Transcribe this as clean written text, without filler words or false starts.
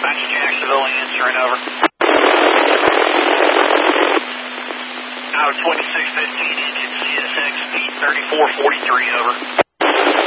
Dispatch Jacksonville answering over. Tower 2615, engine CSX, speed 3443, over.